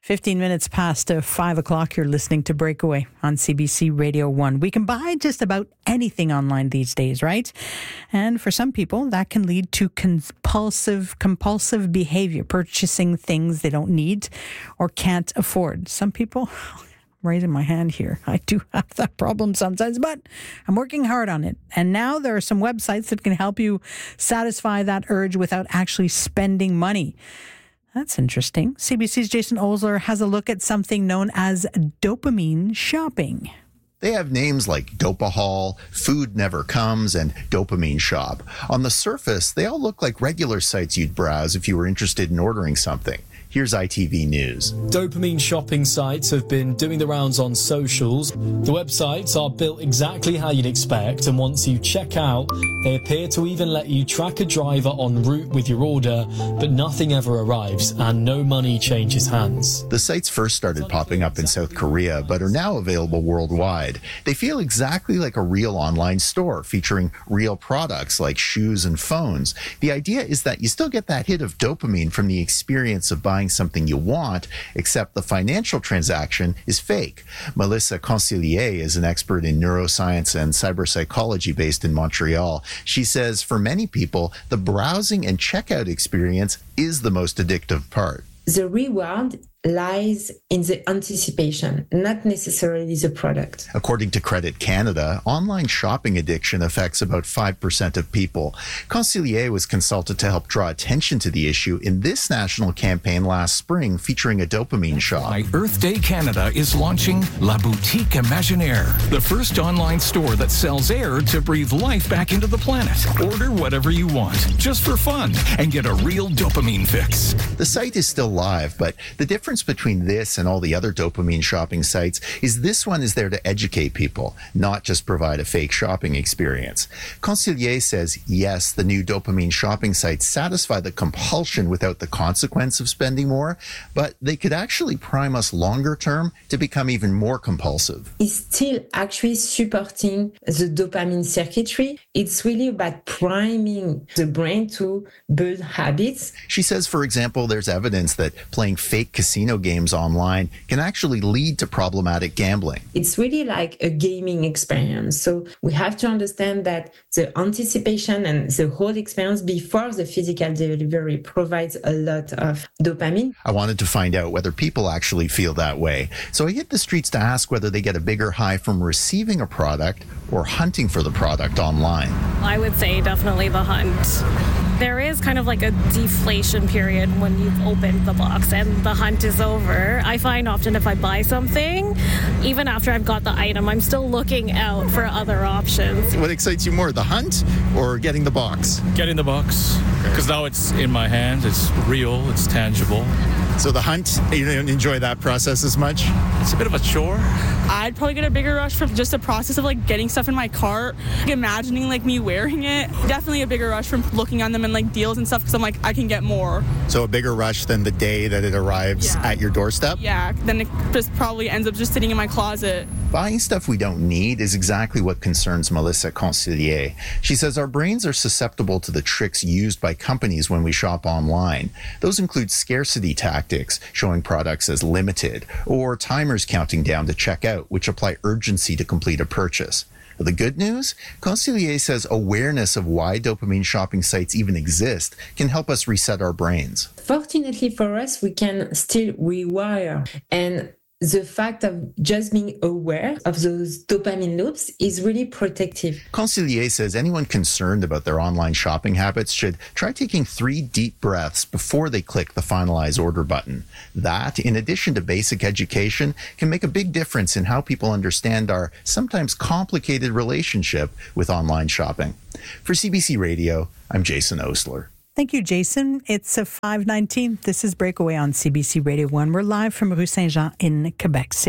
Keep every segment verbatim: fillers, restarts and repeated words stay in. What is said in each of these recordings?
fifteen minutes past uh, five o'clock, you're listening to Breakaway on C B C Radio one. We can buy just about anything online these days, right? And for some people, that can lead to compulsive, compulsive behavior, purchasing things they don't need or can't afford. Some people... raising my hand here. I do have that problem sometimes, but I'm working hard on it. And now there are some websites that can help you satisfy that urge without actually spending money. That's interesting. C B C's Jason Osler has a look at something known as dopamine shopping. They have names like Dopahall, Food Never Comes, and Dopamine Shop. On the surface, they all look like regular sites you'd browse if you were interested in ordering something. Here's I T V News. Dopamine shopping sites have been doing the rounds on socials. The websites are built exactly how you'd expect, and once you check out, they appear to even let you track a driver en route with your order, but nothing ever arrives and no money changes hands. The sites first started popping up in South Korea, but are now available worldwide. They feel exactly like a real online store, featuring real products like shoes and phones. The idea is that you still get that hit of dopamine from the experience of buying something you want, except the financial transaction is fake. Melissa Concilier is an expert in neuroscience and cyberpsychology based in Montreal. She says for many people, the browsing and checkout experience is the most addictive part. The reward lies in the anticipation, not necessarily the product. According to Credit Canada, online shopping addiction affects about five percent of people. Concilier was consulted to help draw attention to the issue in this national campaign last spring featuring a dopamine shop. Earth Day Canada is launching La Boutique Imaginaire, the first online store that sells air to breathe life back into the planet. Order whatever you want, just for fun, and get a real dopamine fix. The site is still live, but the difference between this and all the other dopamine shopping sites is this one is there to educate people, not just provide a fake shopping experience. Concilier says, yes, the new dopamine shopping sites satisfy the compulsion without the consequence of spending more, but they could actually prime us longer term to become even more compulsive. It's still actually supporting the dopamine circuitry. It's really about priming the brain to build habits. She says, for example, there's evidence that playing fake casino games online can actually lead to problematic gambling. It's really like a gaming experience. So we have to understand that the anticipation and the whole experience before the physical delivery provides a lot of dopamine. I wanted to find out whether people actually feel that way. So I hit the streets to ask whether they get a bigger high from receiving a product or hunting for the product online. I would say definitely the hunt. There is kind of like a deflation period when you've opened the box and the hunt is over. I find often if I buy something, even after I've got the item, I'm still looking out for other options. What excites you more, the hunt or getting the box? Getting the box, because now it's in my hand, it's real, it's tangible. So the hunt, you don't enjoy that process as much? It's a bit of a chore. I'd probably get a bigger rush from just the process of like getting stuff in my cart, like, imagining like me wearing it. Definitely a bigger rush from looking on them and like deals and stuff, because I'm like, I can get more. So a bigger rush than the day that it arrives Yeah. at your doorstep? Yeah, then it just probably ends up just sitting in my closet. Buying stuff we don't need is exactly what concerns Melissa Concilier. She says our brains are susceptible to the tricks used by companies when we shop online. Those include scarcity tactics, showing products as limited, or timers counting down to check out, which apply urgency to complete a purchase. The good news? Concilier says awareness of why dopamine shopping sites even exist can help us reset our brains. Fortunately for us, we can still rewire, and the fact of just being aware of those dopamine loops is really protective. Concilier says anyone concerned about their online shopping habits should try taking three deep breaths before they click the finalize order button. That, in addition to basic education, can make a big difference in how people understand our sometimes complicated relationship with online shopping. For C B C Radio, I'm Jason Osler. Thank you, Jason. It's a five nineteen. This is Breakaway on C B C Radio one. We're live from Rue Saint-Jean in Quebec City.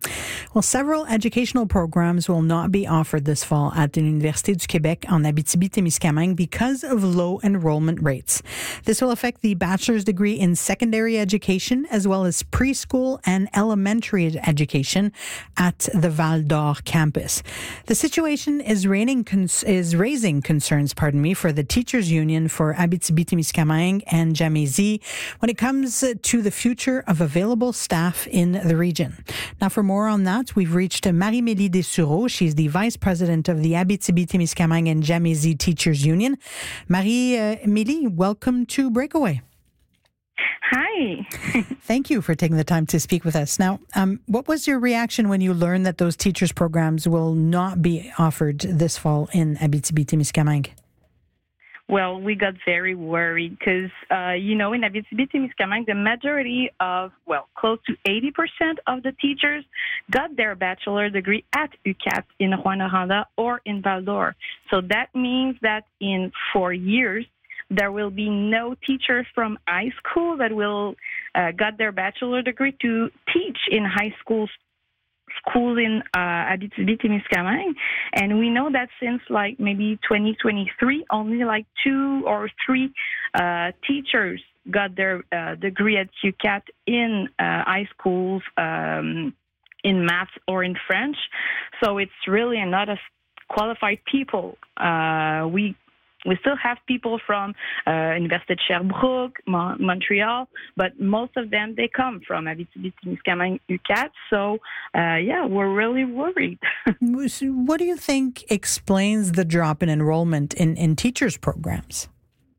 Well, several educational programs will not be offered this fall at the Université du Québec en Abitibi-Témiscamingue because of low enrollment rates. This will affect the bachelor's degree in secondary education as well as preschool and elementary education at the Val d'Or campus. The situation is, raining, is raising concerns, pardon me, for the Teachers Union for Abitibi-Témiscamingue and Jamaizi when it comes to the future of available staff in the region. Now, for more on that, we've reached Marie-Mélie Dessureau. She's the Vice President of the Abitibi-Témiscamingue and Jamaizi Teachers Union. Marie-Mélie, welcome to Breakaway. Hi. Thank you for taking the time to speak with us. Now, um, what was your reaction when you learned that those teachers programs will not be offered this fall in Abitibi-Témiscamingue? Well, we got very worried because, uh, you know, in Abitibi-Témiscamingue, the majority of, well, close to eighty percent of the teachers got their bachelor degree at U C A T in Rouyn-Noranda or in Val d'Or. So that means that in four years, there will be no teachers from high school that will uh, got their bachelor degree to teach in high school schools in uh, Abitibi-Témiscamingue, and we know that since like maybe twenty twenty-three, only like two or three uh, teachers got their uh, degree at U C A T in uh, high schools um, in math or in French. So it's really not a qualified people. Uh, we We still have people from uh, Université de Sherbrooke, Mon- Montreal, but most of them, they come from Abitibi-Témiscamingue U C A T. So, uh, yeah, we're really worried. What do you think explains the drop in enrollment in, in teachers' programs?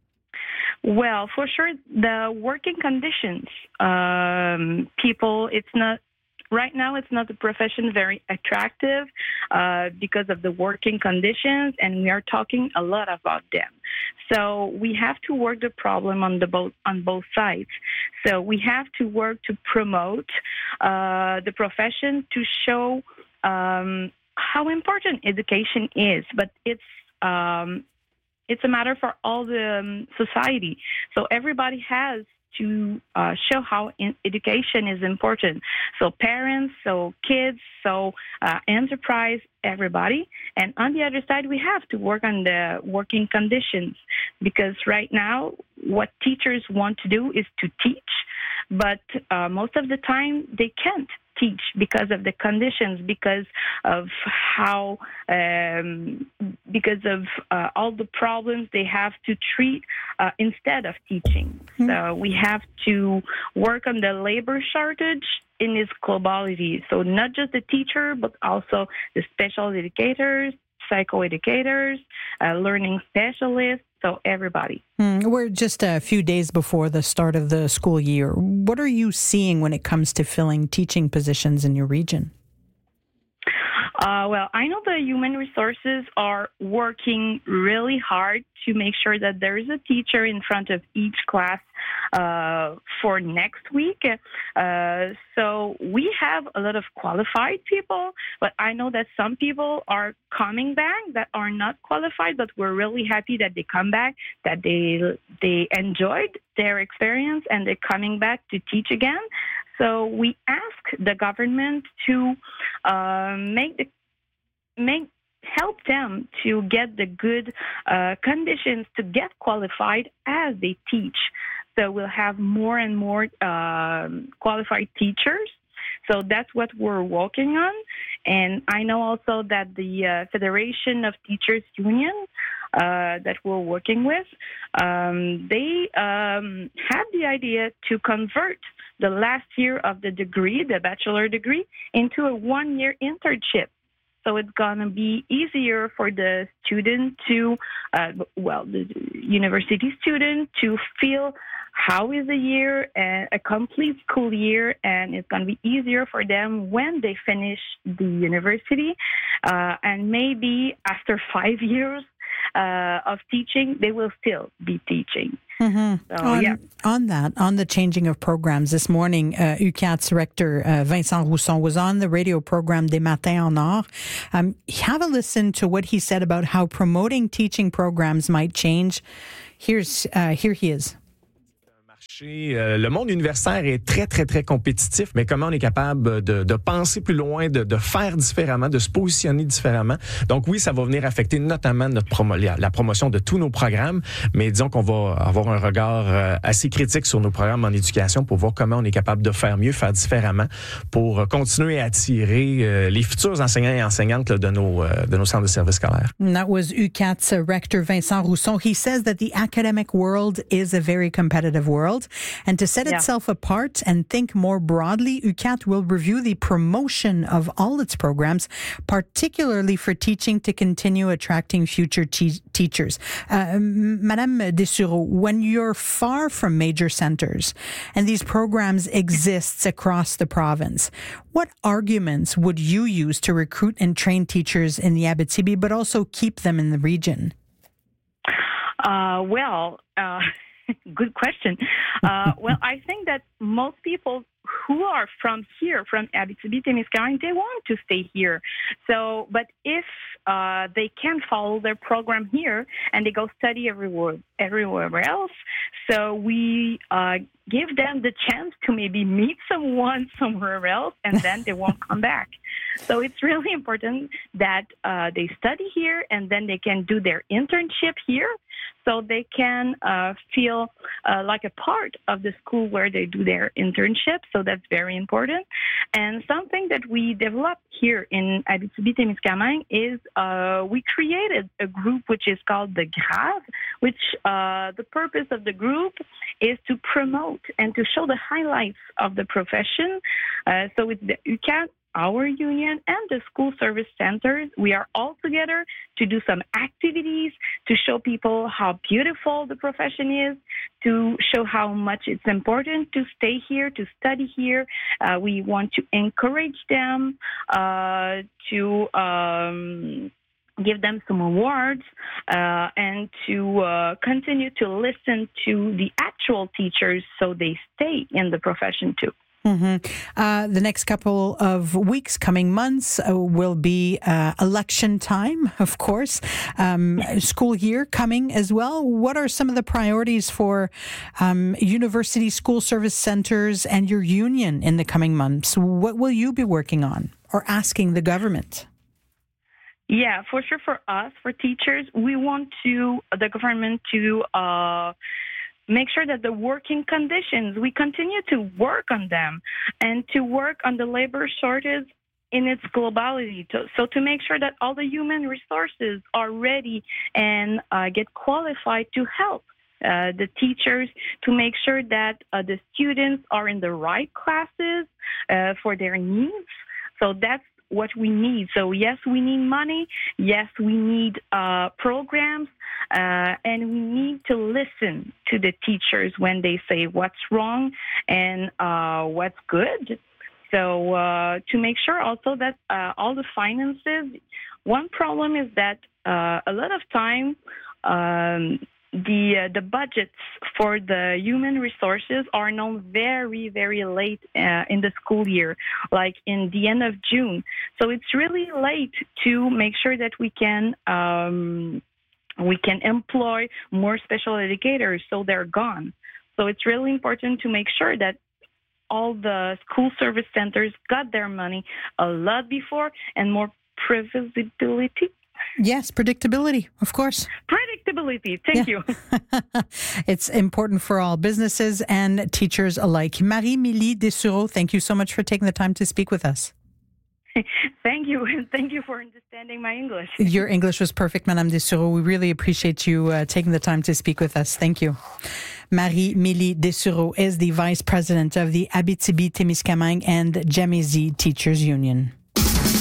Well, for sure, the working conditions. Um, people, it's not, right now, it's not a profession very attractive uh, because of the working conditions, and we are talking a lot about them. So we have to work the problem on the both on both sides. So we have to work to promote uh, the profession, to show um, how important education is, but it's um, it's a matter for all the um, society. So everybody has to uh, show how in education is important. So parents, so kids, so uh, enterprise, everybody. And on the other side, we have to work on the working conditions, because right now what teachers want to do is to teach, but uh, most of the time they can't teach because of the conditions, because of how, um, because of uh, all the problems they have to treat uh, instead of teaching. Mm-hmm. So we have to work on the labor shortage in its globality. So not just the teacher, but also the special educators, psychoeducators, uh, learning specialists, so everybody. Mm, we're just a few days before the start of the school year. What are you seeing when it comes to filling teaching positions in your region? Uh, well, I know the human resources are working really hard to make sure that there is a teacher in front of each class uh, for next week. Uh, so we have a lot of qualified people, but I know that some people are coming back that are not qualified, but we're really happy that they come back, that they they enjoyed their experience, and they're coming back to teach again. So we ask the government to uh, make the make help them to get the good uh, conditions to get qualified as they teach. So we'll have more and more uh, qualified teachers. So that's what we're working on. And I know also that the uh, Federation of Teachers Union uh, that we're working with, um, they um, have the idea to convert the last year of the degree, the bachelor degree, into a one-year internship. So it's going to be easier for the student to, uh, well, the university student to feel how is a year, uh, a complete school year, and it's going to be easier for them when they finish the university. Uh, and maybe after five years uh, of teaching, they will still be teaching. Mm-hmm. So, on, yeah. on that, on the changing of programs, this morning, uh, U C A T's rector uh, Vincent Rousson was on the radio program Des Matins en Or. Um, have a listen to what he said about how promoting teaching programs might change. Here's uh, here he is. Euh, le monde universitaire est très, très, très compétitif, mais comment on est capable de, de penser plus loin, de, de faire différemment, de se positionner différemment. Donc oui, ça va venir affecter notamment notre promo- la promotion de tous nos programmes, mais disons qu'on va avoir un regard euh, assez critique sur nos programmes en éducation pour voir comment on est capable de faire mieux, faire différemment, pour continuer à attirer euh, les futurs enseignants et enseignantes là, de, nos, euh, de nos centres de services scolaires. And that was U C A T's uh, rector Vincent Rousson. He says that the academic world is a very competitive world, and to set Yeah. itself apart and think more broadly, U C A T will review the promotion of all its programs, particularly for teaching to continue attracting future te- teachers. Uh, Madame Dessureau, when you're far from major centers and these programs exist across the province, what arguments would you use to recruit and train teachers in the Abitibi, but also keep them in the region? Uh, well, uh, good question. Uh, well, I think that most people who are from here, from Abitibi-Témiscamingue, they want to stay here. So, but if uh, they can follow their program here and they go study everywhere, everywhere else, so we uh, give them the chance to maybe meet someone somewhere else, and then they won't come back. So it's really important that uh, they study here, and then they can do their internship here, so they can uh, feel uh, like a part of the school where they do their internship. So that's very important. And something that we developed here in Abitibi-Témiscamingue is uh, we created a group which is called the Grave, which uh, the purpose of the group is to promote and to show the highlights of the profession. Uh, so it's the U C A T, our union, and the school service centers. We are all together to do some activities, to show people how beautiful the profession is, to show how much it's important to stay here, to study here. Uh, we want to encourage them uh, to um, give them some awards uh, and to uh, continue to listen to the actual teachers so they stay in the profession too. Mm-hmm. Uh, the next couple of weeks, coming months, uh, will be uh, election time, of course. Um, school year coming as well. What are some of the priorities for um, university school service centers and your union in the coming months? What will you be working on or asking the government? Yeah, for sure. For us, for teachers, we want to the government to uh, make sure that the working conditions, we continue to work on them and to work on the labor shortage in its globality. To, so to make sure that all the human resources are ready and uh, get qualified to help uh, the teachers, to make sure that uh, the students are in the right classes uh, for their needs. So that's what we need. So yes, we need money. Yes, we need uh, programs, uh, and we need to listen to the teachers when they say what's wrong and uh, what's good. So uh, to make sure also that uh, all the finances. One problem is that uh, a lot of time. Um, The uh, the budgets for the human resources are known very, very late uh, in the school year, like in the end of June. So it's really late to make sure that we can um, we can employ more special educators, so they're gone. So it's really important to make sure that all the school service centers got their money a lot before, and more predictability. Yes, predictability, of course. Predictability, thank yeah. you. It's important for all businesses and teachers alike. Marie-Mélie Dessureau, thank you so much for taking the time to speak with us. Thank you, and thank you for understanding my English. Your English was perfect, Madame Dessureau. We really appreciate you uh, taking the time to speak with us. Thank you. Marie-Mélie Dessureau is the Vice President of the Abitibi-Témiscamingue and Djamezi Teachers Union.